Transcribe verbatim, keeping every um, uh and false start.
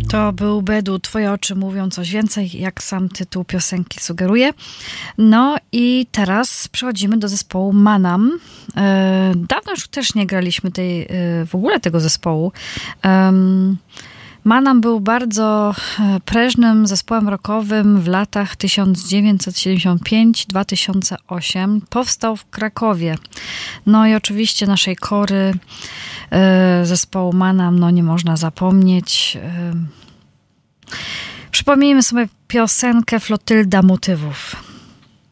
To był Bedu, Twoje oczy mówią coś więcej, jak sam tytuł piosenki sugeruje. No i teraz przechodzimy do zespołu Manam. E, dawno już też nie graliśmy tej, e, w ogóle tego zespołu. E, Manam był bardzo prężnym zespołem rockowym w latach tysiąc dziewięćset siedemdziesiąt pięć do dwa tysiące osiem. Powstał w Krakowie. No i oczywiście naszej kory e, zespołu Manam no nie można zapomnieć. E, Przypomnijmy sobie piosenkę Flotylda Motywów.